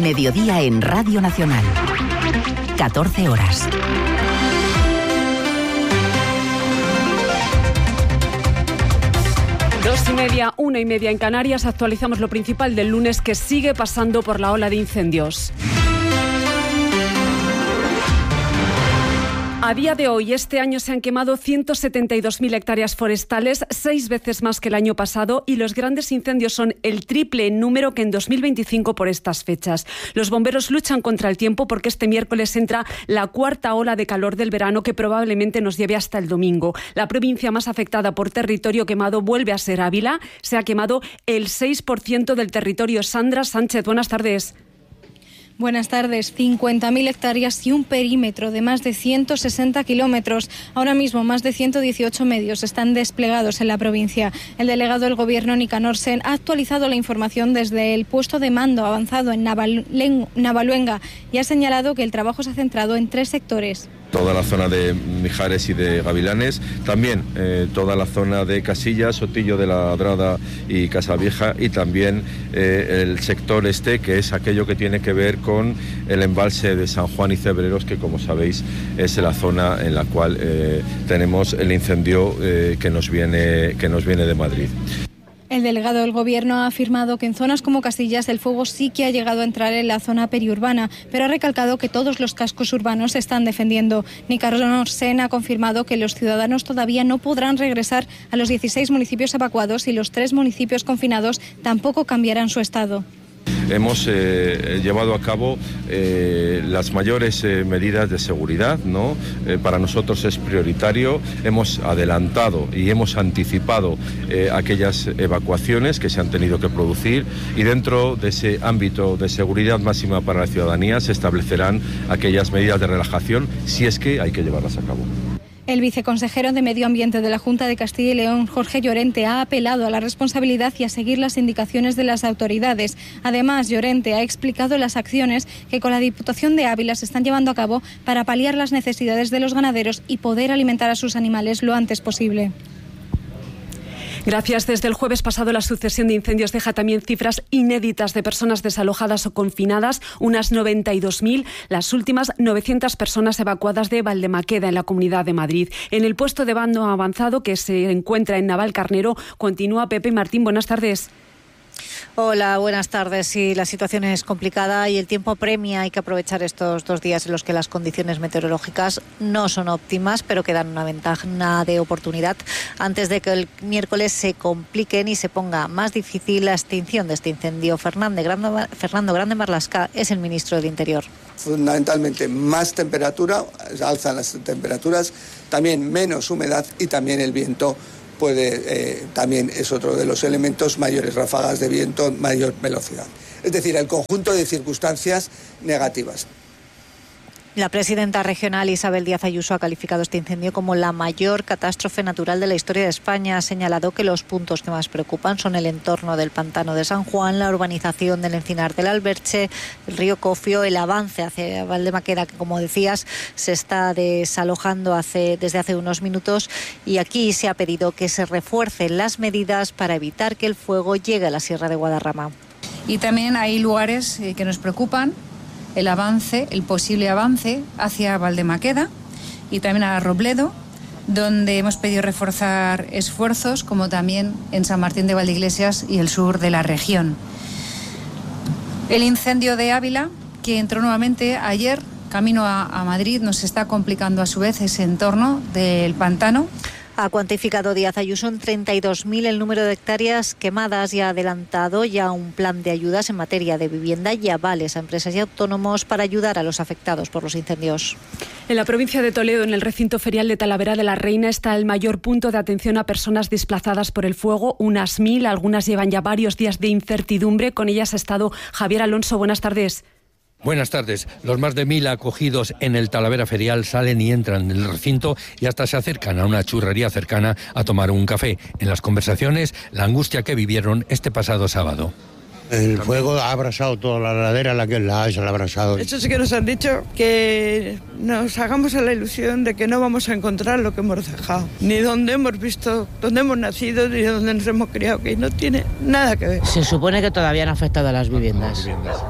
Mediodía en Radio Nacional. 14 horas. Dos y media, 1:30 en Canarias. Actualizamos lo principal del lunes, que sigue pasando por la ola de incendios. A día de hoy, este año se han quemado 172.000 hectáreas forestales, 6 veces más que el año pasado, y los grandes incendios son el triple en número que en 2025 por estas fechas. Los bomberos luchan contra el tiempo porque este miércoles entra la cuarta ola de calor del verano, que probablemente nos lleve hasta el domingo. La provincia más afectada por territorio quemado vuelve a ser Ávila. Se ha quemado el 6% del territorio. Sandra Sánchez, buenas tardes. Buenas tardes. 50.000 hectáreas y un perímetro de más de 160 kilómetros. Ahora mismo, más de 118 medios están desplegados en la provincia. El delegado del Gobierno, Nicanor Sen, ha actualizado la información desde el puesto de mando avanzado en Navaluenga y ha señalado que el trabajo se ha centrado en 3 sectores. Toda la zona de Mijares y de Gavilanes, también toda la zona de Casillas, Sotillo de la Ladrada y Casavieja, y también el sector este, que es aquello que tiene que ver con el embalse de San Juan y Cebreros, que como sabéis es la zona en la cual tenemos el incendio que nos viene de Madrid. El delegado del Gobierno ha afirmado que en zonas como Casillas el fuego sí que ha llegado a entrar en la zona periurbana, pero ha recalcado que todos los cascos urbanos se están defendiendo. Nicanor Sen ha confirmado que los ciudadanos todavía no podrán regresar a los 16 municipios evacuados y los 3 municipios confinados tampoco cambiarán su estado. Hemos llevado a cabo las mayores medidas de seguridad, ¿no? Para nosotros es prioritario. Hemos adelantado y hemos anticipado aquellas evacuaciones que se han tenido que producir, y dentro de ese ámbito de seguridad máxima para la ciudadanía se establecerán aquellas medidas de relajación, si es que hay que llevarlas a cabo. El viceconsejero de Medio Ambiente de la Junta de Castilla y León, Jorge Llorente, ha apelado a la responsabilidad y a seguir las indicaciones de las autoridades. Además, Llorente ha explicado las acciones que con la Diputación de Ávila se están llevando a cabo para paliar las necesidades de los ganaderos y poder alimentar a sus animales lo antes posible. Gracias. Desde el jueves pasado, la sucesión de incendios deja también cifras inéditas de personas desalojadas o confinadas, unas 92.000, las últimas 900 personas evacuadas de Valdemaqueda, en la Comunidad de Madrid. En el puesto de mando avanzado que se encuentra en Navalcarnero continúa Pepe Martín. Buenas tardes. Hola, buenas tardes. Sí, la situación es complicada y el tiempo apremia. Hay que aprovechar estos 2 días en los que las condiciones meteorológicas no son óptimas, pero que dan una ventana de oportunidad antes de que el miércoles se compliquen y se ponga más difícil la extinción de este incendio. Fernando Grande Marlaska es el ministro del Interior. Fundamentalmente más temperatura, alzan las temperaturas, también menos humedad y también el viento también es otro de los elementos, mayores ráfagas de viento, mayor velocidad. Es decir, el conjunto de circunstancias negativas. La presidenta regional Isabel Díaz Ayuso ha calificado este incendio como la mayor catástrofe natural de la historia de España. Ha señalado que los puntos que más preocupan son el entorno del pantano de San Juan, la urbanización del Encinar del Alberche, el río Cofio, el avance hacia Valdemaqueda, que como decías se está desalojando desde hace unos minutos, y aquí se ha pedido que se refuercen las medidas para evitar que el fuego llegue a la Sierra de Guadarrama. Y también hay lugares que nos preocupan: el posible avance hacia Valdemaqueda y también a Robledo, donde hemos pedido reforzar esfuerzos, como también en San Martín de Valdeiglesias y el sur de la región. El incendio de Ávila, que entró nuevamente ayer camino a Madrid, nos está complicando a su vez ese entorno del pantano. Ha cuantificado Díaz Ayuso en 32.000 el número de hectáreas quemadas y ha adelantado ya un plan de ayudas en materia de vivienda y avales a empresas y autónomos para ayudar a los afectados por los incendios. En la provincia de Toledo, en el recinto ferial de Talavera de la Reina, está el mayor punto de atención a personas desplazadas por el fuego, unas 1.000, algunas llevan ya varios días de incertidumbre. Con ellas ha estado Javier Alonso. Buenas tardes. Buenas tardes. Los más de 1.000 acogidos en el Talavera Ferial salen y entran en el recinto y hasta se acercan a una churrería cercana a tomar un café. En las conversaciones, la angustia que vivieron este pasado sábado. El fuego ha abrasado toda la ladera, la que la ha abrasado. Eso sí que nos han dicho, que nos hagamos a la ilusión de que no vamos a encontrar lo que hemos dejado. Ni donde hemos visto, donde hemos nacido, ni donde nos hemos criado, que no tiene nada que ver. Se supone que todavía han afectado a las viviendas.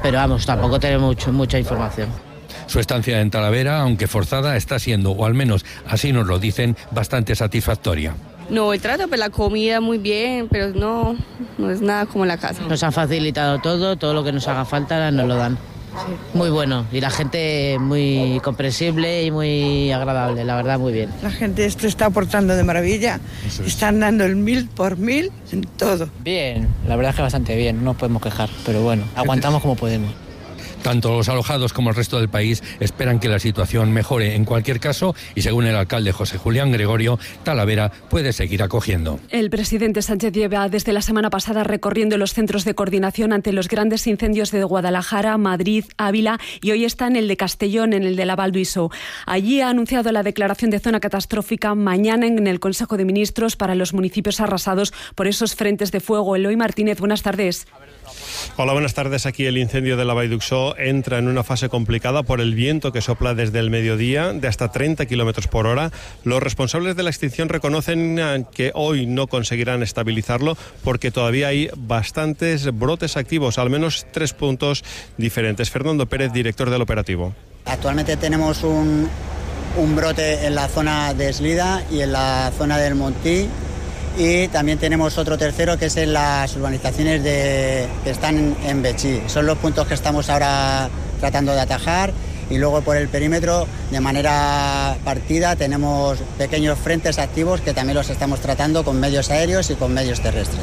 pero vamos, tampoco tenemos mucha información. Su estancia en Talavera, aunque forzada, está siendo, o al menos así nos lo dicen, bastante satisfactoria. No, el trato, pues la comida muy bien, pero no es nada como la casa. Nos han facilitado todo lo que nos haga falta nos lo dan. Sí. Muy bueno, y la gente muy comprensible y muy agradable, la verdad, muy bien. La gente se está aportando de maravilla, están dando el 1000 por 1000 en todo. Bien, la verdad es que bastante bien, no nos podemos quejar, pero bueno, aguantamos como podemos. Tanto los alojados como el resto del país esperan que la situación mejore. En cualquier caso, y según el alcalde José Julián Gregorio, Talavera puede seguir acogiendo. El presidente Sánchez lleva desde la semana pasada recorriendo los centros de coordinación ante los grandes incendios de Guadalajara, Madrid, Ávila y hoy está en el de Castellón, en el de Lavalduiso. Allí ha anunciado la declaración de zona catastrófica mañana en el Consejo de Ministros para los municipios arrasados por esos frentes de fuego. Eloy Martínez, buenas tardes. Hola, buenas tardes. Aquí el incendio de Lavalduiso entra en una fase complicada por el viento que sopla desde el mediodía de hasta 30 kilómetros por hora. Los responsables de la extinción reconocen que hoy no conseguirán estabilizarlo porque todavía hay bastantes brotes activos, al menos 3 puntos diferentes. Fernando Pérez, director del operativo. Actualmente tenemos un brote en la zona de Eslida y en la zona del Montí. Y también tenemos otro tercero que es en las urbanizaciones que están en Betxí. Son los puntos que estamos ahora tratando de atajar y luego por el perímetro de manera partida tenemos pequeños frentes activos que también los estamos tratando con medios aéreos y con medios terrestres.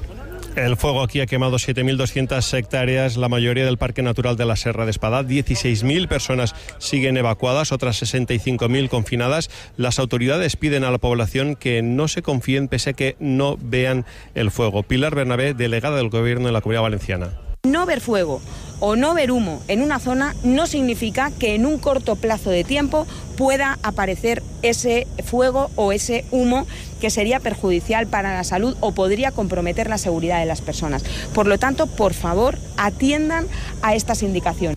El fuego aquí ha quemado 7.200 hectáreas, la mayoría del Parque Natural de la Serra de Espadá. 16.000 personas siguen evacuadas, otras 65.000 confinadas. Las autoridades piden a la población que no se confíen pese a que no vean el fuego. Pilar Bernabé, delegada del Gobierno de la Comunidad Valenciana. No ver fuego o no ver humo en una zona no significa que en un corto plazo de tiempo pueda aparecer ese fuego o ese humo que sería perjudicial para la salud o podría comprometer la seguridad de las personas. Por lo tanto, por favor, atiendan a estas indicaciones.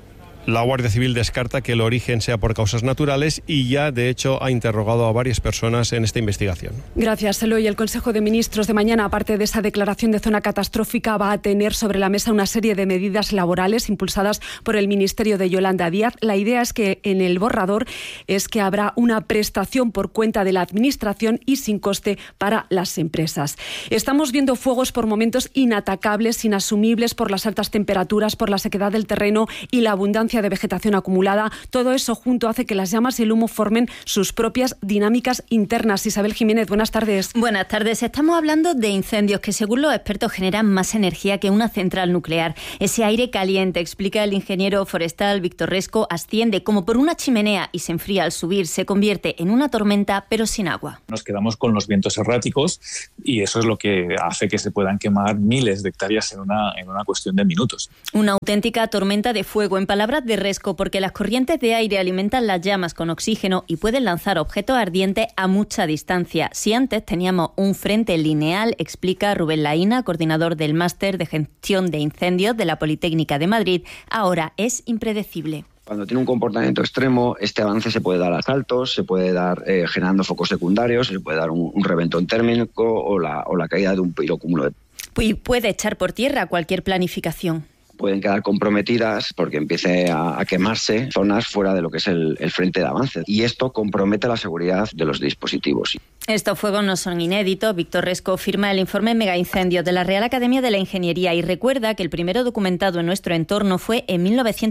La Guardia Civil descarta que el origen sea por causas naturales y ya, de hecho, ha interrogado a varias personas en esta investigación. Gracias, Eloy. El Consejo de Ministros de mañana, aparte de esa declaración de zona catastrófica, va a tener sobre la mesa una serie de medidas laborales impulsadas por el Ministerio de Yolanda Díaz. La idea es que en el borrador es que habrá una prestación por cuenta de la Administración y sin coste para las empresas. Estamos viendo fuegos por momentos inatacables, inasumibles por las altas temperaturas, por la sequedad del terreno y la abundancia de vegetación acumulada. Todo eso junto hace que las llamas y el humo formen sus propias dinámicas internas. Isabel Jiménez, buenas tardes. Buenas tardes. Estamos hablando de incendios que, según los expertos, generan más energía que una central nuclear. Ese aire caliente, explica el ingeniero forestal Víctor Resco, asciende como por una chimenea y se enfría al subir. Se convierte en una tormenta, pero sin agua. Nos quedamos con los vientos erráticos y eso es lo que hace que se puedan quemar miles de hectáreas en una cuestión de minutos. Una auténtica tormenta de fuego, en palabras de Resco, porque las corrientes de aire alimentan las llamas con oxígeno y pueden lanzar objetos ardientes a mucha distancia. Si antes teníamos un frente lineal, explica Rubén Laína, coordinador del Máster de Gestión de Incendios de la Politécnica de Madrid, ahora es impredecible. Cuando tiene un comportamiento extremo, este avance se puede dar a saltos, se puede dar generando focos secundarios, se puede dar un reventón térmico o la caída de un pirocúmulo. Y puede echar por tierra cualquier planificación. Pueden quedar comprometidas porque empiece a quemarse zonas fuera de lo que es el frente de avance. Y esto compromete la seguridad de los dispositivos. Estos fuegos no son inéditos. Víctor Resco firma el informe Megaincendios de la Real Academia de la Ingeniería y recuerda que el primero documentado en nuestro entorno fue en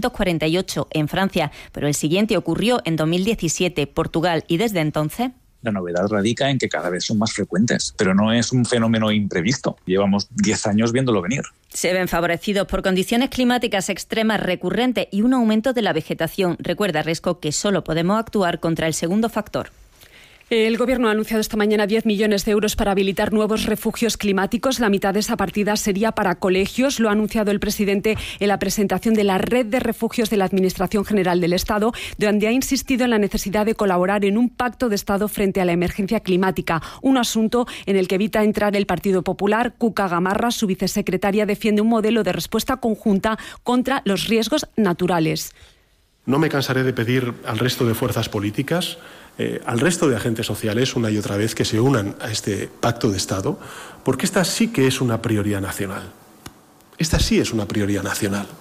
1948 en Francia, pero el siguiente ocurrió en 2017, Portugal, y desde entonces... La novedad radica en que cada vez son más frecuentes, pero no es un fenómeno imprevisto. Llevamos 10 años viéndolo venir. Se ven favorecidos por condiciones climáticas extremas recurrentes y un aumento de la vegetación. Recuerda Resco que solo podemos actuar contra el segundo factor. El Gobierno ha anunciado esta mañana 10 millones de euros para habilitar nuevos refugios climáticos. La mitad de esa partida sería para colegios. Lo ha anunciado el presidente en la presentación de la red de refugios de la Administración General del Estado, donde ha insistido en la necesidad de colaborar en un pacto de Estado frente a la emergencia climática, un asunto en el que evita entrar el Partido Popular. Cuca Gamarra, su vicesecretaria, defiende un modelo de respuesta conjunta contra los riesgos naturales. No me cansaré de pedir al resto de fuerzas políticas, al resto de agentes sociales, una y otra vez, que se unan a este pacto de Estado, porque esta sí que es una prioridad nacional. Esta sí es una prioridad nacional,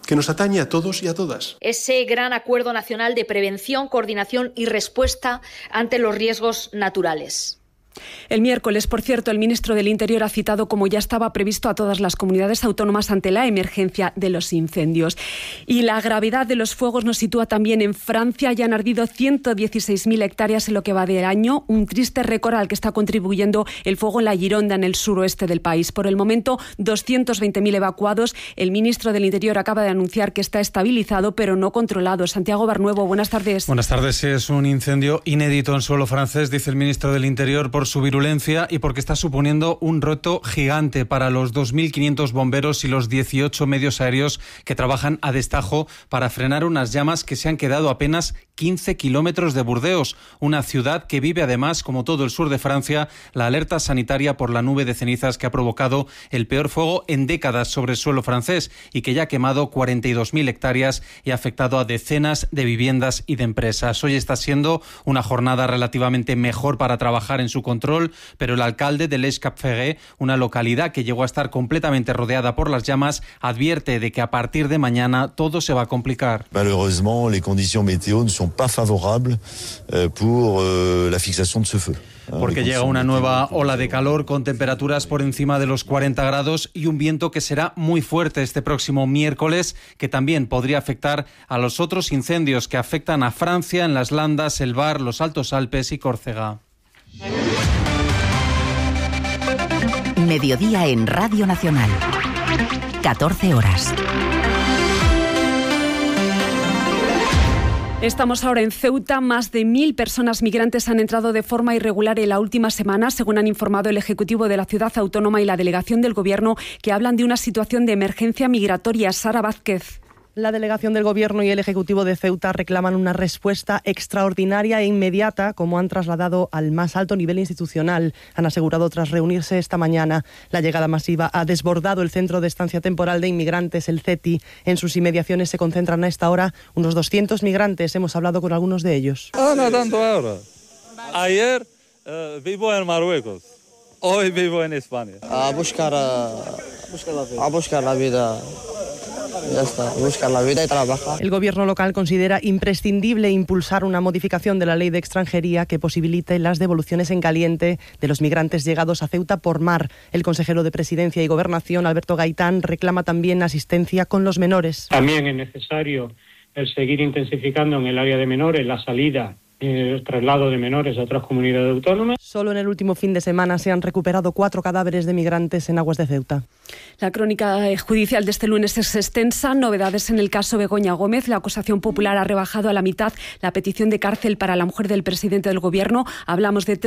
que nos atañe a todos y a todas. Ese gran acuerdo nacional de prevención, coordinación y respuesta ante los riesgos naturales. El miércoles, por cierto, el ministro del Interior ha citado, como ya estaba previsto, a todas las comunidades autónomas ante la emergencia de los incendios. Y la gravedad de los fuegos nos sitúa también en Francia. Ya han ardido 116.000 hectáreas en lo que va del año, un triste récord al que está contribuyendo el fuego en la Gironda, en el suroeste del país. Por el momento, 220.000 evacuados. El ministro del Interior acaba de anunciar que está estabilizado, pero no controlado. Santiago Barnuevo, buenas tardes. Buenas tardes. Es un incendio inédito en suelo francés, dice el ministro del Interior, por su virulencia y porque está suponiendo un reto gigante para los 2.500 bomberos y los 18 medios aéreos que trabajan a destajo para frenar unas llamas que se han quedado a apenas 15 kilómetros de Burdeos, una ciudad que vive además, como todo el sur de Francia, la alerta sanitaria por la nube de cenizas que ha provocado el peor fuego en décadas sobre el suelo francés y que ya ha quemado 42.000 hectáreas y ha afectado a decenas de viviendas y de empresas. Hoy está siendo una jornada relativamente mejor para trabajar en su control, pero el alcalde de Les Cap-Ferret, una localidad que llegó a estar completamente rodeada por las llamas, advierte de que a partir de mañana todo se va a complicar. Malheureusement, les conditions météo ne sont pas favorables pour la fixación de ce feu. Porque llega una nueva ola de calor con temperaturas por encima de los 40 grados y un viento que será muy fuerte este próximo miércoles, que también podría afectar a los otros incendios que afectan a Francia en las Landas, el Var, los Altos Alpes y Córcega. Mediodía en Radio Nacional. 14 horas. Estamos ahora en Ceuta. Más de 1.000 personas migrantes han entrado de forma irregular en la última semana, según han informado el Ejecutivo de la Ciudad Autónoma y la Delegación del Gobierno, que hablan de una situación de emergencia migratoria. Sara Vázquez. La delegación del Gobierno y el Ejecutivo de Ceuta reclaman una respuesta extraordinaria e inmediata, como han trasladado al más alto nivel institucional. Han asegurado tras reunirse esta mañana. La llegada masiva ha desbordado el Centro de Estancia Temporal de Inmigrantes, el CETI. En sus inmediaciones se concentran a esta hora unos 200 migrantes. Hemos hablado con algunos de ellos. No tanto ahora. Ayer vivo en Marruecos. Hoy vivo en España. A buscar la vida. Ya está, buscar la vida y trabajar. El Gobierno local considera imprescindible impulsar una modificación de la ley de extranjería que posibilite las devoluciones en caliente de los migrantes llegados a Ceuta por mar. El consejero de Presidencia y Gobernación, Alberto Gaitán, reclama también asistencia con los menores. También es necesario el seguir intensificando en el área de menores la salida el traslado de menores a otras comunidades autónomas. Solo en el último fin de semana se han recuperado 4 cadáveres de migrantes en aguas de Ceuta. La crónica judicial de este lunes es extensa. Novedades en el caso Begoña Gómez. La acusación popular ha rebajado a la mitad la petición de cárcel para la mujer del presidente del Gobierno. Hablamos de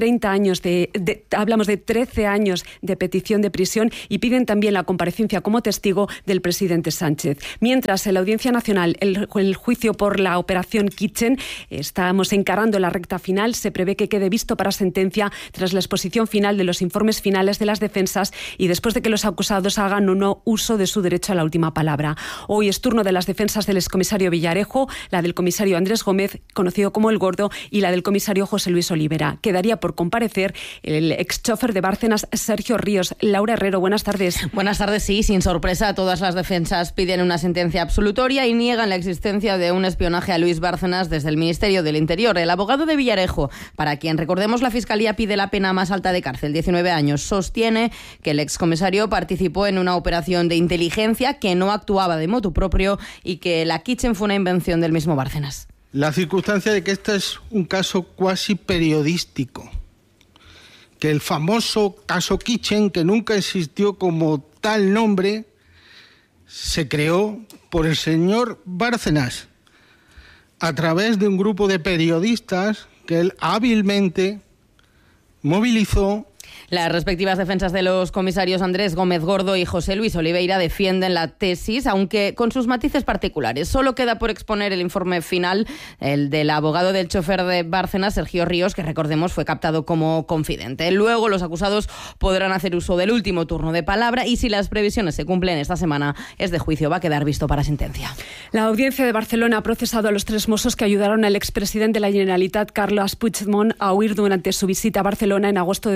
13 años de petición de prisión y piden también la comparecencia como testigo del presidente Sánchez. Mientras, en la Audiencia Nacional, el juicio por la operación Kitchen, estamos encarando la recta final. Se prevé que quede visto para sentencia tras la exposición final de los informes finales de las defensas y después de que los acusados hagan o no uso de su derecho a la última palabra. Hoy es turno de las defensas del excomisario Villarejo, la del comisario Andrés Gómez, conocido como El Gordo, y la del comisario José Luis Olivera. Quedaría por comparecer el exchofer de Bárcenas, Sergio Ríos. Laura Herrero, buenas tardes. Buenas tardes, sí. Sin sorpresa, todas las defensas piden una sentencia absolutoria y niegan la existencia de un espionaje a Luis Bárcenas desde el Ministerio del Interior. El abogado de Villarejo, para quien, recordemos, la Fiscalía pide la pena más alta de cárcel, 19 años, sostiene que el excomisario participó en una operación de inteligencia, que no actuaba de motu propio y que la Kitchen fue una invención del mismo Bárcenas. La circunstancia de que este es un caso cuasi periodístico, que el famoso caso Kitchen, que nunca existió como tal nombre, se creó por el señor Bárcenas a través de un grupo de periodistas que él hábilmente movilizó. Las respectivas defensas de los comisarios Andrés Gómez Gordo y José Luis Oliveira defienden la tesis, aunque con sus matices particulares. Solo queda por exponer el informe final, el del abogado del chofer de Bárcenas, Sergio Ríos, que recordemos fue captado como confidente. Luego los acusados podrán hacer uso del último turno de palabra y si las previsiones se cumplen esta semana, este juicio va a quedar visto para sentencia. La Audiencia de Barcelona ha procesado a los 3 mossos que ayudaron al expresidente de la Generalitat, Carles Puigdemont, a huir durante su visita a Barcelona en agosto de 2020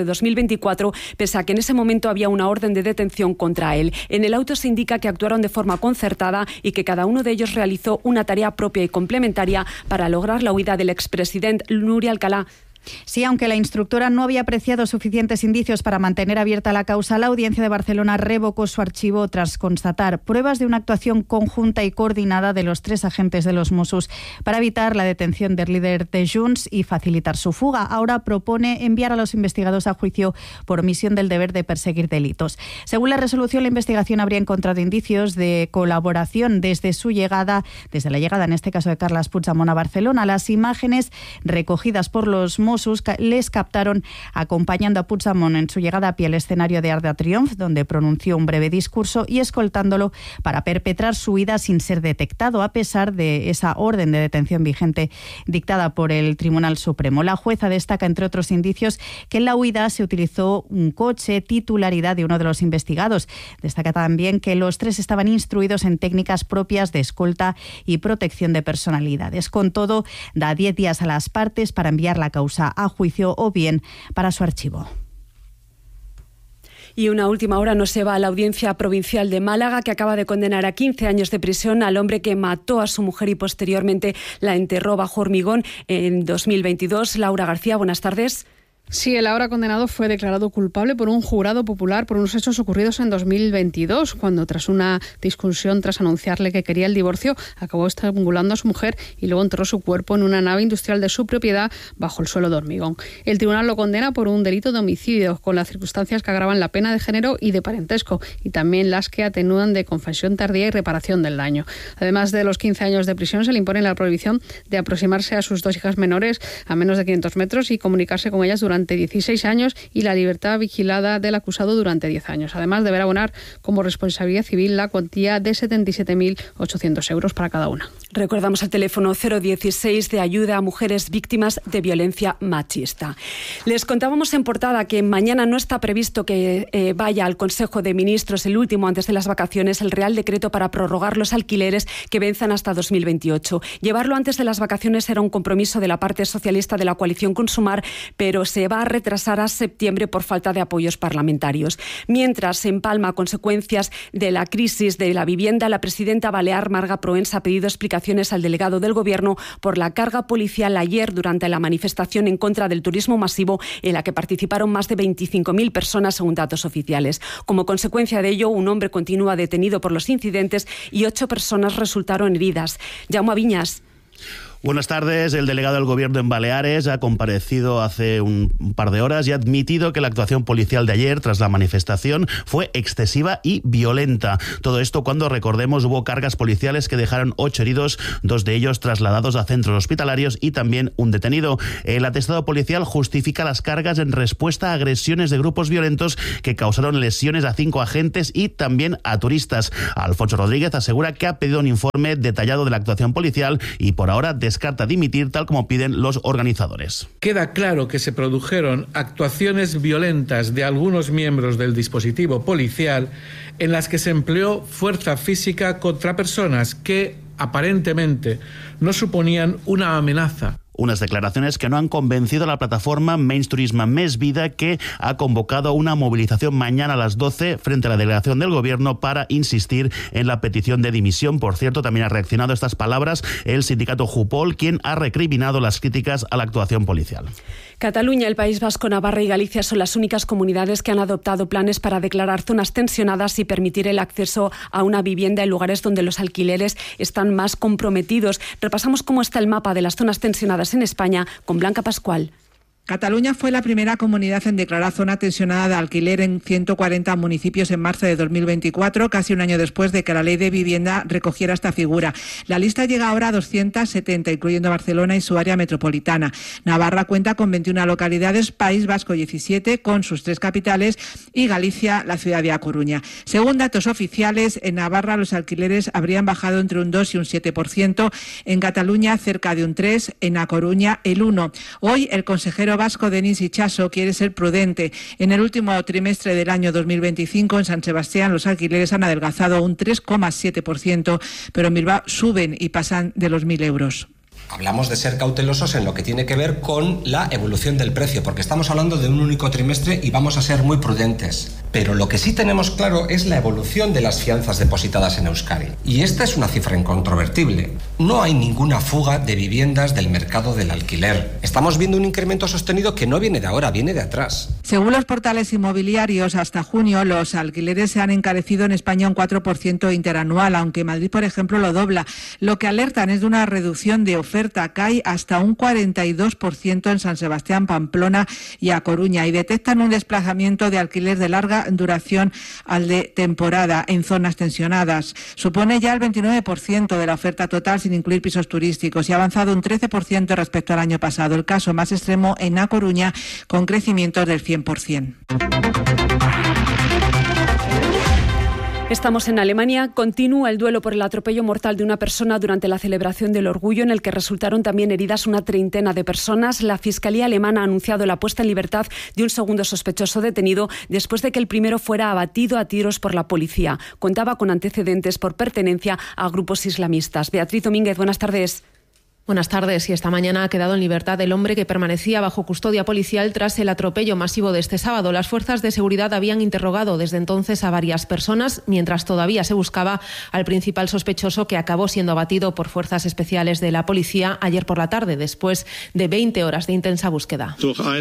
2024, pese a que en ese momento había una orden de detención contra él. En el auto se indica que actuaron de forma concertada y que cada uno de ellos realizó una tarea propia y complementaria para lograr la huida del expresidente. Nuria Alcalá. Sí, aunque la instructora no había apreciado suficientes indicios para mantener abierta la causa, la Audiencia de Barcelona revocó su archivo tras constatar pruebas de una actuación conjunta y coordinada de los 3 agentes de los Mossos para evitar la detención del líder de Junts y facilitar su fuga. Ahora propone enviar a los investigados a juicio por omisión del deber de perseguir delitos. Según la resolución, la investigación habría encontrado indicios de colaboración desde la llegada en este caso de Carles Puigdemont a Barcelona. Las imágenes recogidas por los Mossos les captaron acompañando a Puigdemont en su llegada a pie al escenario de Arc de Triomf, donde pronunció un breve discurso, y escoltándolo para perpetrar su huida sin ser detectado, a pesar de esa orden de detención vigente dictada por el Tribunal Supremo. La jueza destaca, entre otros indicios, que en la huida se utilizó un coche, titularidad de uno de los investigados. Destaca también que los 3 estaban instruidos en técnicas propias de escolta y protección de personalidades. Con todo, da 10 días a las partes para enviar la causa a juicio o bien para su archivo. Y una última hora nos lleva a la Audiencia Provincial de Málaga, que acaba de condenar a 15 años de prisión al hombre que mató a su mujer y posteriormente la enterró bajo hormigón en 2022. Laura García, buenas tardes. Sí, el ahora condenado fue declarado culpable por un jurado popular por unos hechos ocurridos en 2022, cuando tras una discusión, tras anunciarle que quería el divorcio, acabó estrangulando a su mujer y luego enterró su cuerpo en una nave industrial de su propiedad bajo el suelo de hormigón. El tribunal lo condena por un delito de homicidio, con las circunstancias que agravan la pena de género y de parentesco, y también las que atenúan de confesión tardía y reparación del daño. Además de los 15 años de prisión, se le impone la prohibición de aproximarse a sus 2 hijas menores a menos de 500 metros y comunicarse con ellas durante 16 años y la libertad vigilada del acusado durante 10 años. Además, deberá abonar como responsabilidad civil la cuantía de 77.800 euros para cada una. Recordamos el teléfono 016 de ayuda a mujeres víctimas de violencia machista. Les contábamos en portada que mañana no está previsto que vaya al Consejo de Ministros, el último antes de las vacaciones, el Real Decreto para prorrogar los alquileres que venzan hasta 2028. Llevarlo antes de las vacaciones era un compromiso de la parte socialista de la coalición Consumar, pero se va a retrasar a septiembre por falta de apoyos parlamentarios. Mientras, en Palma, a consecuencias de la crisis de la vivienda, la presidenta balear Marga Proens ha pedido explicaciones al delegado del Gobierno por la carga policial ayer durante la manifestación en contra del turismo masivo, en la que participaron más de 25.000 personas según datos oficiales. Como consecuencia de ello, un hombre continúa detenido por los incidentes y 8 personas resultaron heridas. Jaume Viñas. Buenas tardes. El delegado del Gobierno en Baleares ha comparecido hace un par de horas y ha admitido que la actuación policial de ayer tras la manifestación fue excesiva y violenta. Todo esto cuando, recordemos, hubo cargas policiales que dejaron 8 heridos, 2 de ellos trasladados a centros hospitalarios y también un detenido. El atestado policial justifica las cargas en respuesta a agresiones de grupos violentos que causaron lesiones a 5 agentes y también a turistas. Alfonso Rodríguez asegura que ha pedido un informe detallado de la actuación policial y por ahora descarta dimitir, tal como piden los organizadores. Queda claro que se produjeron actuaciones violentas de algunos miembros del dispositivo policial en las que se empleó fuerza física contra personas que aparentemente no suponían una amenaza. Unas declaraciones que no han convencido a la plataforma Menys Turisme Més Vida, que ha convocado una movilización mañana a las 12 frente a la delegación del Gobierno para insistir en la petición de dimisión. Por cierto, también ha reaccionado a estas palabras el sindicato Jupol, quien ha recriminado las críticas a la actuación policial. Cataluña, el País Vasco, Navarra y Galicia son las únicas comunidades que han adoptado planes para declarar zonas tensionadas y permitir el acceso a una vivienda en lugares donde los alquileres están más comprometidos. Repasamos cómo está el mapa de las zonas tensionadas en España con Blanca Pascual. Cataluña fue la primera comunidad en declarar zona tensionada de alquiler en 140 municipios en marzo de 2024, casi un año después de que la ley de vivienda recogiera esta figura. La lista llega ahora a 270, incluyendo Barcelona y su área metropolitana. Navarra cuenta con 21 localidades, País Vasco 17, con sus 3 capitales, y Galicia, la ciudad de A Coruña. Según datos oficiales, en Navarra los alquileres habrían bajado entre un 2 y un 7%, en Cataluña cerca de un 3%, en A Coruña el 1%. Hoy el consejero vasco Denis Itxaso quiere ser prudente. En el último trimestre del año 2025 en San Sebastián los alquileres han adelgazado un 3,7%, pero en Bilbao suben y pasan de los 1.000 euros. Hablamos de ser cautelosos en lo que tiene que ver con la evolución del precio, porque estamos hablando de un único trimestre y vamos a ser muy prudentes. Pero lo que sí tenemos claro es la evolución de las fianzas depositadas en Euskadi. Y esta es una cifra incontrovertible. No hay ninguna fuga de viviendas del mercado del alquiler. Estamos viendo un incremento sostenido que no viene de ahora, viene de atrás. Según los portales inmobiliarios, hasta junio los alquileres se han encarecido en España un 4% interanual, aunque Madrid, por ejemplo, lo dobla. Lo que alertan es de una reducción de oferta, cae hasta un 42% en San Sebastián, Pamplona y A Coruña, y detectan un desplazamiento de alquiler de larga duración al de temporada en zonas tensionadas. Supone ya el 29% de la oferta total sin incluir pisos turísticos y ha avanzado un 13% respecto al año pasado. El caso más extremo en A Coruña, con crecimientos del 100%. Estamos en Alemania. Continúa el duelo por el atropello mortal de una persona durante la celebración del orgullo, en el que resultaron también heridas una treintena de personas. La Fiscalía alemana ha anunciado la puesta en libertad de un segundo sospechoso detenido después de que el primero fuera abatido a tiros por la policía. Contaba con antecedentes por pertenencia a grupos islamistas. Beatriz Domínguez, buenas tardes. Buenas tardes. Y esta mañana ha quedado en libertad el hombre que permanecía bajo custodia policial tras el atropello masivo de este sábado. Las fuerzas de seguridad habían interrogado desde entonces a varias personas, mientras todavía se buscaba al principal sospechoso, que acabó siendo abatido por fuerzas especiales de la policía ayer por la tarde, después de 20 horas de intensa búsqueda.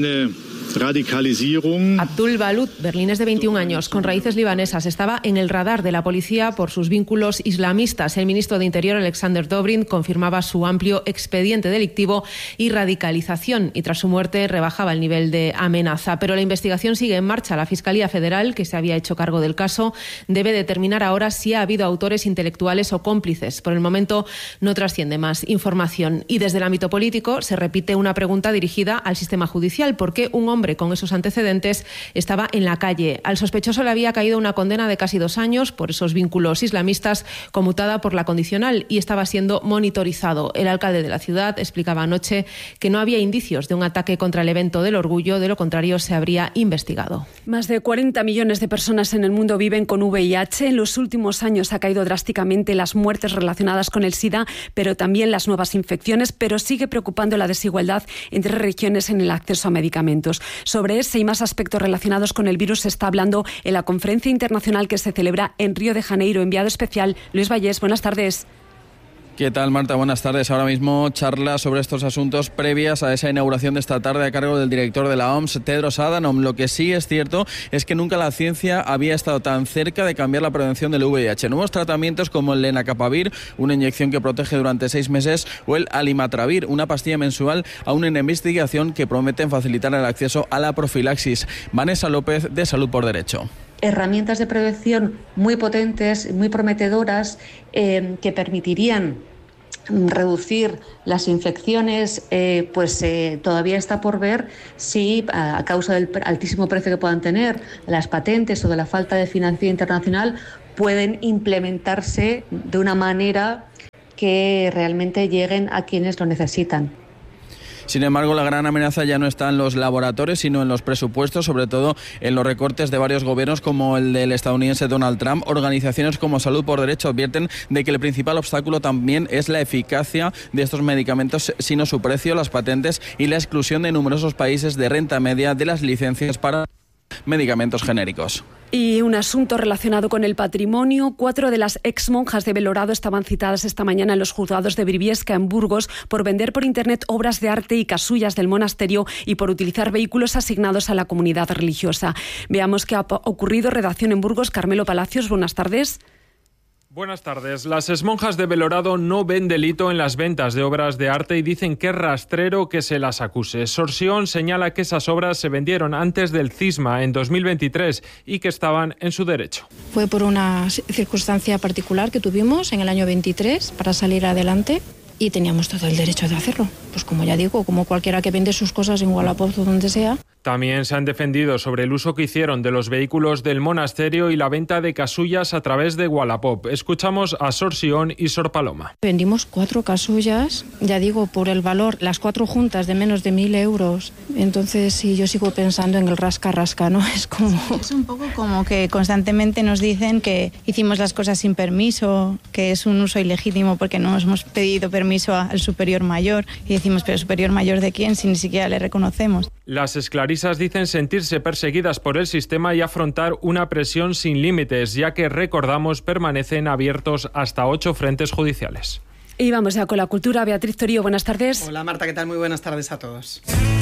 Abdul Balut, berlinés de 21 años, con raíces libanesas, estaba en el radar de la policía por sus vínculos islamistas. El ministro de Interior, Alexander Dobrindt, confirmaba su amplio expediente delictivo y radicalización, y tras su muerte rebajaba el nivel de amenaza. Pero la investigación sigue en marcha. La Fiscalía Federal, que se había hecho cargo del caso, debe determinar ahora si ha habido autores intelectuales o cómplices. Por el momento no trasciende más información. Y desde el ámbito político se repite una pregunta dirigida al sistema judicial: ¿por qué un hombre con esos antecedentes estaba en la calle? Al sospechoso le había caído una condena de casi 2 años por esos vínculos islamistas, conmutada por la condicional, y estaba siendo monitorizado. El alcalde de la ciudad explicaba anoche que no había indicios de un ataque contra el evento del orgullo, de lo contrario se habría investigado. Más de 40 millones de personas en el mundo viven con VIH. En los últimos años ha caído drásticamente las muertes relacionadas con el SIDA, pero también las nuevas infecciones, pero sigue preocupando la desigualdad entre regiones en el acceso a medicamentos. Sobre ese y más aspectos relacionados con el virus se está hablando en la conferencia internacional que se celebra en Río de Janeiro. Enviado especial Luis Vallés, buenas tardes. ¿Qué tal, Marta? Buenas tardes. Ahora mismo charla sobre estos asuntos previas a esa inauguración de esta tarde a cargo del director de la OMS, Tedros Adhanom. Lo que sí es cierto es que nunca la ciencia había estado tan cerca de cambiar la prevención del VIH. Nuevos tratamientos como el lenacapavir, una inyección que protege durante 6 meses, o el alimatravir, una pastilla mensual, aún en investigación, que prometen facilitar el acceso a la profilaxis. Vanessa López, de Salud por Derecho. Herramientas de prevención muy potentes, muy prometedoras, que permitirían reducir las infecciones, todavía está por ver si, a causa del altísimo precio que puedan tener, las patentes o de la falta de financiación internacional, pueden implementarse de una manera que realmente lleguen a quienes lo necesitan. Sin embargo, la gran amenaza ya no está en los laboratorios, sino en los presupuestos, sobre todo en los recortes de varios gobiernos como el del estadounidense Donald Trump. Organizaciones como Salud por Derecho advierten de que el principal obstáculo también es la eficacia de estos medicamentos, sino su precio, las patentes y la exclusión de numerosos países de renta media de las licencias para medicamentos genéricos. Y un asunto relacionado con el patrimonio. 4 de las exmonjas de Belorado estaban citadas esta mañana en los juzgados de Briviesca, en Burgos, por vender por Internet obras de arte y casullas del monasterio y por utilizar vehículos asignados a la comunidad religiosa. Veamos qué ha ocurrido. Redacción en Burgos, Carmelo Palacios, buenas tardes. Buenas tardes. Las exmonjas de Belorado no ven delito en las ventas de obras de arte y dicen que es rastrero que se las acuse. Sorsión señala que esas obras se vendieron antes del cisma en 2023 y que estaban en su derecho. Fue por una circunstancia particular que tuvimos en el año 23 para salir adelante y teníamos todo el derecho de hacerlo. Pues como ya digo, como cualquiera que vende sus cosas en Wallapop o donde sea. También se han defendido sobre el uso que hicieron de los vehículos del monasterio y la venta de casullas a través de Wallapop. Escuchamos a Sor Sion y Sor Paloma. Vendimos 4 casullas, ya digo, por el valor, las 4 juntas de menos de 1.000 euros. Entonces, sí, yo sigo pensando en el rasca-rasca, ¿no? Es un poco como que constantemente nos dicen que hicimos las cosas sin permiso, que es un uso ilegítimo porque no hemos pedido permiso al superior mayor. Y decimos, ¿pero superior mayor de quién si ni siquiera le reconocemos? Las esclarisas dicen sentirse perseguidas por el sistema y afrontar una presión sin límites, ya que, recordamos, permanecen abiertos hasta 8 frentes judiciales. Y vamos ya con la cultura. Beatriz Torío, buenas tardes. Hola Marta, ¿qué tal? Muy buenas tardes a todos.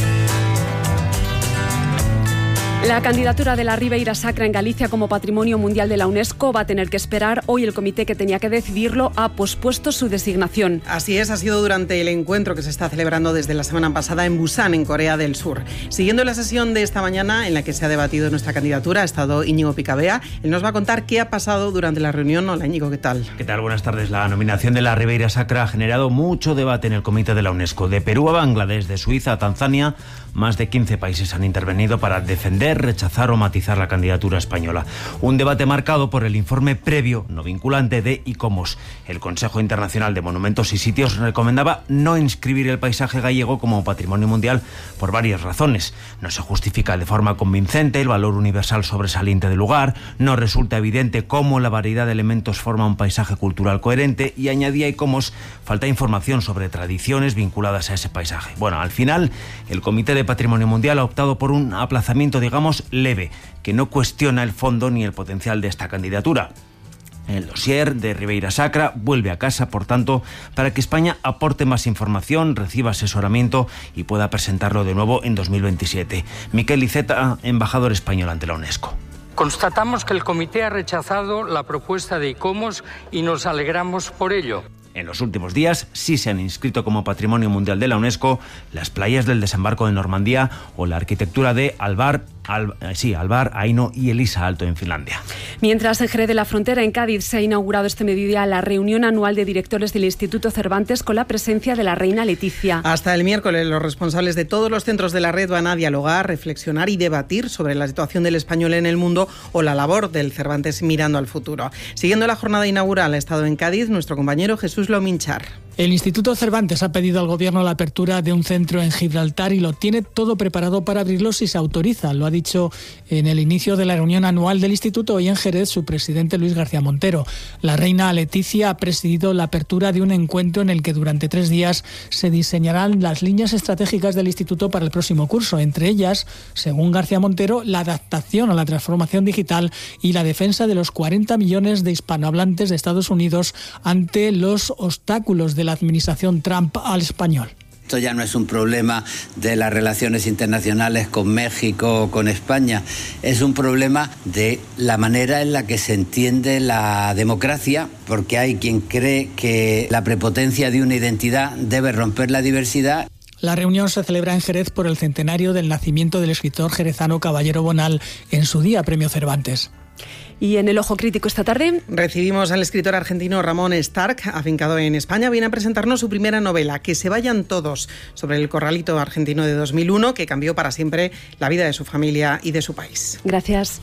La candidatura de la Ribeira Sacra en Galicia como Patrimonio Mundial de la UNESCO va a tener que esperar. Hoy el comité que tenía que decidirlo ha pospuesto su designación. Así es, ha sido durante el encuentro que se está celebrando desde la semana pasada en Busan, en Corea del Sur. Siguiendo la sesión de esta mañana en la que se ha debatido nuestra candidatura, ha estado Íñigo Picabea. Él nos va a contar qué ha pasado durante la reunión. Hola Íñigo, ¿qué tal? ¿Qué tal? Buenas tardes. La nominación de la Ribeira Sacra ha generado mucho debate en el comité de la UNESCO. De Perú a Bangladesh, de Suiza a Tanzania, más de 15 países han intervenido para defender, rechazar o matizar la candidatura española. Un debate marcado por el informe previo, no vinculante, de ICOMOS. El Consejo Internacional de Monumentos y Sitios recomendaba no inscribir el paisaje gallego como patrimonio mundial por varias razones. No se justifica de forma convincente el valor universal sobresaliente del lugar, no resulta evidente cómo la variedad de elementos forma un paisaje cultural coherente y, añadía ICOMOS, falta información sobre tradiciones vinculadas a ese paisaje. Bueno, al final, el Comité de Patrimonio Mundial ha optado por un aplazamiento, digamos, leve, que no cuestiona el fondo ni el potencial de esta candidatura. El dossier de Ribeira Sacra vuelve a casa, por tanto, para que España aporte más información, reciba asesoramiento y pueda presentarlo de nuevo en 2027. Miquel Iceta, embajador español ante la UNESCO. Constatamos que el comité ha rechazado la propuesta de ICOMOS y nos alegramos por ello. En los últimos días sí se han inscrito como Patrimonio Mundial de la UNESCO las playas del desembarco de Normandía o la arquitectura de Alvar, Aino y Elisa Alto en Finlandia. Mientras, en Jerez de la Frontera, en Cádiz, se ha inaugurado este mediodía la reunión anual de directores del Instituto Cervantes con la presencia de la reina Leticia. Hasta el miércoles, los responsables de todos los centros de la red van a dialogar, reflexionar y debatir sobre la situación del español en el mundo o la labor del Cervantes mirando al futuro. Siguiendo la jornada inaugural, ha estado en Cádiz nuestro compañero Jesús Lominchar. El Instituto Cervantes ha pedido al Gobierno la apertura de un centro en Gibraltar y lo tiene todo preparado para abrirlo si se autoriza. Lo ha dicho en el inicio de la reunión anual del Instituto hoy en Jerez su presidente Luis García Montero. La reina Leticia ha presidido la apertura de un encuentro en el que durante 3 días se diseñarán las líneas estratégicas del Instituto para el próximo curso. Entre ellas, según García Montero, la adaptación a la transformación digital y la defensa de los 40 millones de hispanohablantes de Estados Unidos ante los obstáculos de la administración Trump al español. Esto ya no es un problema de las relaciones internacionales con México o con España, es un problema de la manera en la que se entiende la democracia, porque hay quien cree que la prepotencia de una identidad debe romper la diversidad. La reunión se celebra en Jerez por el centenario del nacimiento del escritor jerezano Caballero Bonal, en su día Premio Cervantes. Y en el Ojo Crítico esta tarde recibimos al escritor argentino Ramón Stark, afincado en España. Viene a presentarnos su primera novela, Que se vayan todos, sobre el corralito argentino de 2001 que cambió para siempre la vida de su familia y de su país. Gracias.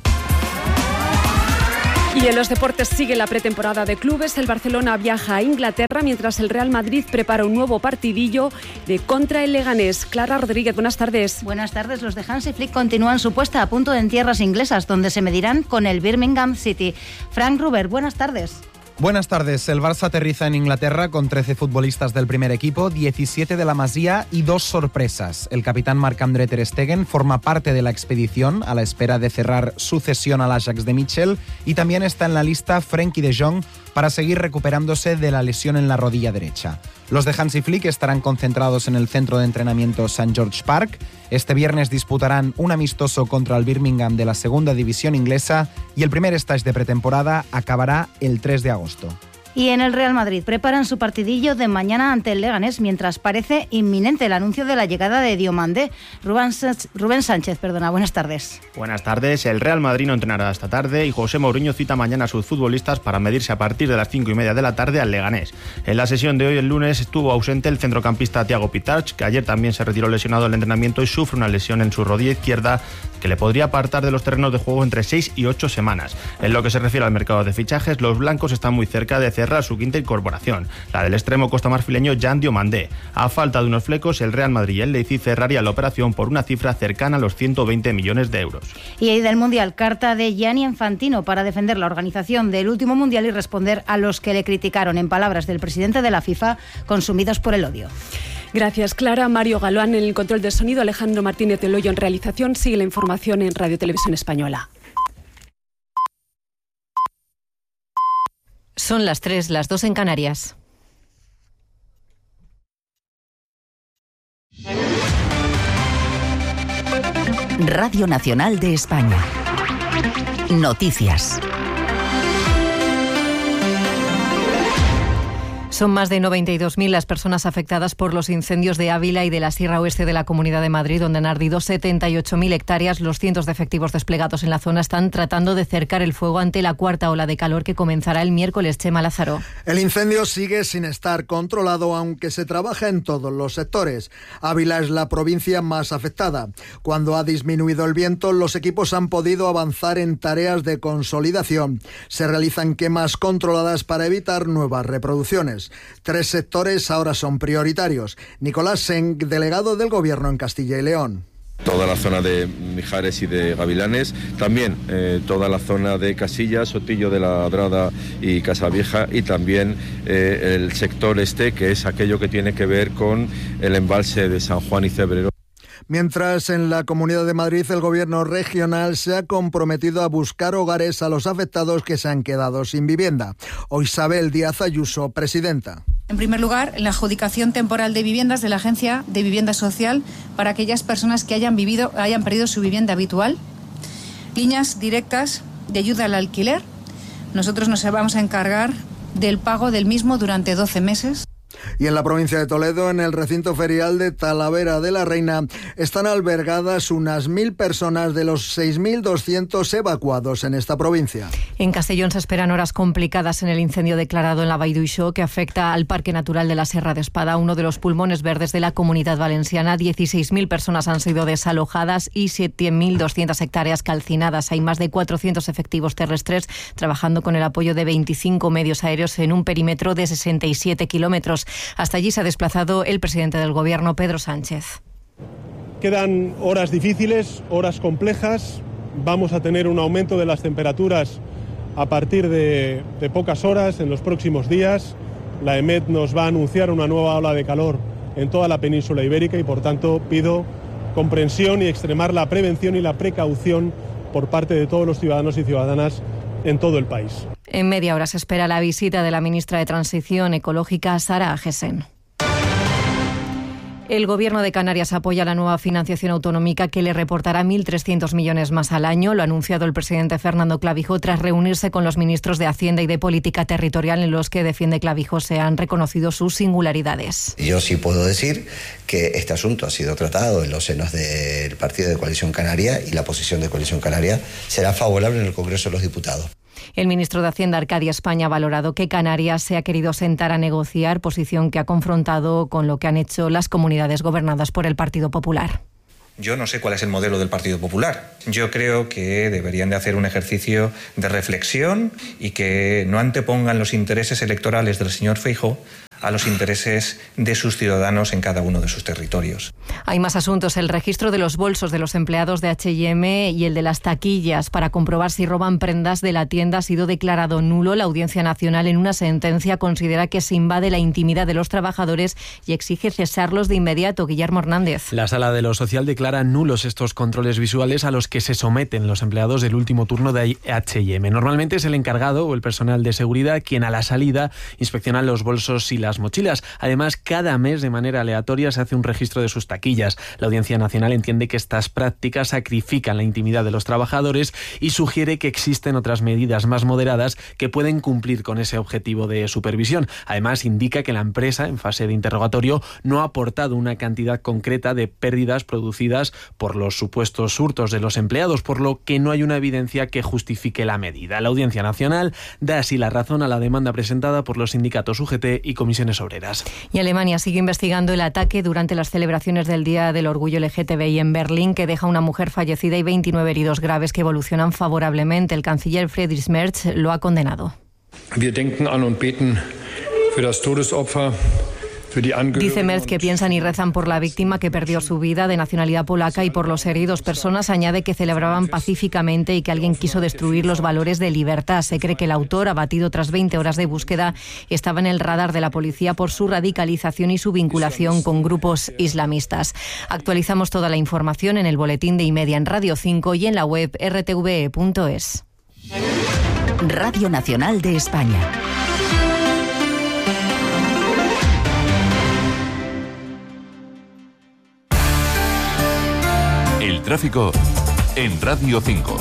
Y en los deportes sigue la pretemporada de clubes. El Barcelona viaja a Inglaterra mientras el Real Madrid prepara un nuevo partidillo de contra el Leganés. Clara Rodríguez, buenas tardes. Buenas tardes. Los de Hansi Flick continúan su puesta a punto en tierras inglesas, donde se medirán con el Birmingham City. Frank Ruber, buenas tardes. Buenas tardes. El Barça aterriza en Inglaterra con 13 futbolistas del primer equipo, 17 de la Masía y 2 sorpresas. El capitán Marc-André ter Stegen forma parte de la expedición a la espera de cerrar su cesión al Ajax de Mitchell y también está en la lista Frenkie de Jong para seguir recuperándose de la lesión en la rodilla derecha. Los de Hansi Flick estarán concentrados en el centro de entrenamiento St. George Park. Este viernes disputarán un amistoso contra el Birmingham de la segunda división inglesa y el primer stage de pretemporada acabará el 3 de agosto. Y en el Real Madrid preparan su partidillo de mañana ante el Leganés, mientras parece inminente el anuncio de la llegada de Diomandé. Rubén Sánchez, buenas tardes. Buenas tardes. El Real Madrid no entrenará esta tarde y José Mourinho cita mañana a sus futbolistas para medirse a partir de las 5:30 de la tarde al Leganés. En la sesión de hoy, el lunes, estuvo ausente el centrocampista Thiago Pitach, que ayer también se retiró lesionado del entrenamiento y sufre una lesión en su rodilla izquierda que le podría apartar de los terrenos de juego entre 6 y 8 semanas. En lo que se refiere al mercado de fichajes, los blancos están muy cerca de cerrar su quinta incorporación, la del extremo costamarfileño Jan Diomandé. A falta de unos flecos, el Real Madrid y el Leipzig cerrarían la operación por una cifra cercana a los 120 millones de euros. Y ahí del Mundial, carta de Gianni Infantino para defender la organización del último Mundial y responder a los que le criticaron, en palabras del presidente de la FIFA, consumidos por el odio. Gracias, Clara. Mario Galván en el control de sonido, Alejandro Martínez de Loyo en realización. Sigue la información en Radio Televisión Española. Son las 3, las 2 en Canarias. Radio Nacional de España. Noticias. Son más de 92.000 las personas afectadas por los incendios de Ávila y de la Sierra Oeste de la Comunidad de Madrid, donde han ardido 78.000 hectáreas. Los cientos de efectivos desplegados en la zona están tratando de cercar el fuego ante la cuarta ola de calor que comenzará el miércoles. Chema Lázaro. El incendio sigue sin estar controlado, aunque se trabaja en todos los sectores. Ávila es la provincia más afectada. Cuando ha disminuido el viento, los equipos han podido avanzar en tareas de consolidación. Se realizan quemas controladas para evitar nuevas reproducciones. 3 sectores ahora son prioritarios. Nicolás Sen, delegado del Gobierno en Castilla y León. Toda la zona de Mijares y de Gavilanes, también toda la zona de Casillas, Sotillo de la Ladrada y Casavieja, y también el sector este, que es aquello que tiene que ver con el embalse de San Juan y Cebrero. Mientras, en la Comunidad de Madrid, el Gobierno regional se ha comprometido a buscar hogares a los afectados que se han quedado sin vivienda. Hoy Isabel Díaz Ayuso, presidenta. En primer lugar, la adjudicación temporal de viviendas de la Agencia de Vivienda Social para aquellas personas que hayan perdido su vivienda habitual. Líneas directas de ayuda al alquiler. Nosotros nos vamos a encargar del pago del mismo durante 12 meses. Y en la provincia de Toledo, en el recinto ferial de Talavera de la Reina, están albergadas unas 1.000 personas de los 6.200 evacuados en esta provincia. En Castellón se esperan horas complicadas en el incendio declarado en la Vall d'Uixó, que afecta al Parque Natural de la Serra de Espada, uno de los pulmones verdes de la Comunidad Valenciana. 16.000 personas han sido desalojadas y 7.200 hectáreas calcinadas. Hay más de 400 efectivos terrestres trabajando con el apoyo de 25 medios aéreos en un perímetro de 67 kilómetros. Hasta allí se ha desplazado el presidente del Gobierno, Pedro Sánchez. Quedan horas difíciles, horas complejas. Vamos a tener un aumento de las temperaturas a partir de pocas horas en los próximos días. La EMET nos va a anunciar una nueva ola de calor en toda la península ibérica y, por tanto, pido comprensión y extremar la prevención y la precaución por parte de todos los ciudadanos y ciudadanas en todo el país. En media hora se espera la visita de la ministra de Transición Ecológica, Sara Agesen. El Gobierno de Canarias apoya la nueva financiación autonómica que le reportará 1.300 millones más al año. Lo ha anunciado el presidente Fernando Clavijo tras reunirse con los ministros de Hacienda y de Política Territorial, en los que, defiende Clavijo, se han reconocido sus singularidades. Yo sí puedo decir que este asunto ha sido tratado en los senos del Partido de Coalición Canaria y la posición de Coalición Canaria será favorable en el Congreso de los Diputados. El ministro de Hacienda, Arcadia España, ha valorado que Canarias se ha querido sentar a negociar, posición que ha confrontado con lo que han hecho las comunidades gobernadas por el Partido Popular. Yo no sé cuál es el modelo del Partido Popular. Yo creo que deberían de hacer un ejercicio de reflexión y que no antepongan los intereses electorales del señor Feijóo a los intereses de sus ciudadanos en cada uno de sus territorios. Hay más asuntos. El registro de los bolsos de los empleados de H&M y el de las taquillas para comprobar si roban prendas de la tienda ha sido declarado nulo. La Audiencia Nacional, en una sentencia, considera que se invade la intimidad de los trabajadores y exige cesarlos de inmediato. Guillermo Hernández. La Sala de lo Social declara nulos estos controles visuales a los que se someten los empleados del último turno de H&M. Normalmente es el encargado o el personal de seguridad quien a la salida inspecciona los bolsos y las las mochilas. Además, cada mes de manera aleatoria se hace un registro de sus taquillas. La Audiencia Nacional entiende que estas prácticas sacrifican la intimidad de los trabajadores y sugiere que existen otras medidas más moderadas que pueden cumplir con ese objetivo de supervisión. Además, indica que la empresa, en fase de interrogatorio, no ha aportado una cantidad concreta de pérdidas producidas por los supuestos hurtos de los empleados, por lo que no hay una evidencia que justifique la medida. La Audiencia Nacional da así la razón a la demanda presentada por los sindicatos UGT y comisiones obreras. Y Alemania sigue investigando el ataque durante las celebraciones del Día del Orgullo LGTBI en Berlín, que deja a una mujer fallecida y 29 heridos graves que evolucionan favorablemente. El canciller Friedrich Merz lo ha condenado. Wir denken an und beten für das Todesopfer. Dice Merz que piensan y rezan por la víctima que perdió su vida, de nacionalidad polaca, y por los heridos. Personas añade que celebraban pacíficamente y que alguien quiso destruir los valores de libertad. Se cree que el autor, abatido tras 20 horas de búsqueda, estaba en el radar de la policía por su radicalización y su vinculación con grupos islamistas. Actualizamos toda la información en el boletín de Y-Media en Radio 5 y en la web rtve.es. Radio Nacional de España. El tráfico en Radio 5.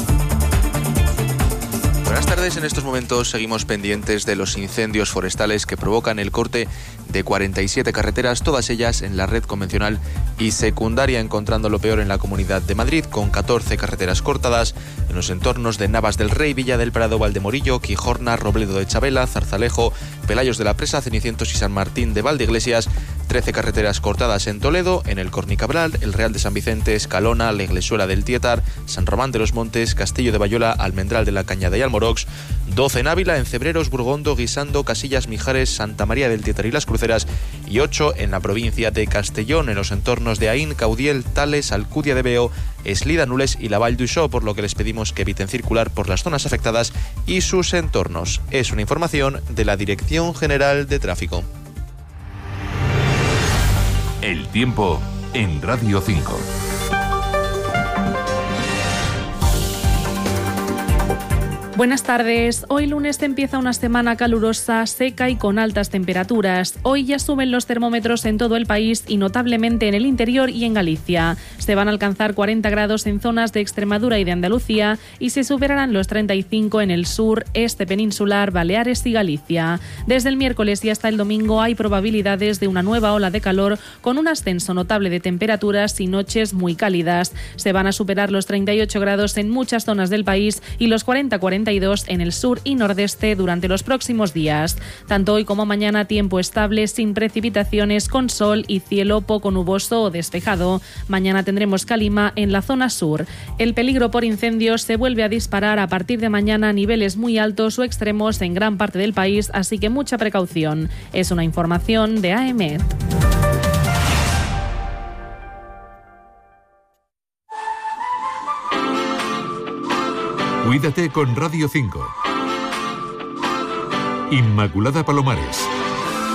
Buenas tardes. En estos momentos seguimos pendientes de los incendios forestales que provocan el corte de 47 carreteras, todas ellas en la red convencional y secundaria, encontrando lo peor en la Comunidad de Madrid, con 14 carreteras cortadas en los entornos de Navas del Rey, Villa del Prado, Valdemorillo, Quijorna, Robledo de Chabela, Zarzalejo, Pelayos de la Presa, Cenicientos y San Martín de Valdeiglesias. 13 carreteras cortadas en Toledo, en el Cornicabral, el Real de San Vicente, Escalona, la Iglesuela del Tietar, San Román de los Montes, Castillo de Bayona, Almendral de la Cañada y Almorox. 12 en Ávila, en Cebreros, Burgondo, Guisando, Casillas, Mijares, Santa María del Tietar y Las Cruceras. Y 8 en la provincia de Castellón, en los entornos de Aín, Caudiel, Tales, Alcudia de Veo, Eslida, Nules y la Vall d'Uixó, por lo que les pedimos que eviten circular por las zonas afectadas y sus entornos. Es una información de la Dirección General de Tráfico. El tiempo en Radio 5. Buenas tardes. Hoy lunes empieza una semana calurosa, seca y con altas temperaturas. Hoy ya suben los termómetros en todo el país y notablemente en el interior y en Galicia. Se van a alcanzar 40 grados en zonas de Extremadura y de Andalucía y se superarán los 35 en el sur, este peninsular, Baleares y Galicia. Desde el miércoles y hasta el domingo hay probabilidades de una nueva ola de calor con un ascenso notable de temperaturas y noches muy cálidas. Se van a superar los 38 grados en muchas zonas del país y los 40-42 en el sur y nordeste durante los próximos días. Tanto hoy como mañana, tiempo estable, sin precipitaciones, con sol y cielo poco nuboso o despejado. Mañana tendremos calima en la zona sur. El peligro por incendios se vuelve a disparar a partir de mañana a niveles muy altos o extremos en gran parte del país, así que mucha precaución. Es una información de AEMET. Cuídate con Radio 5. Inmaculada Palomares.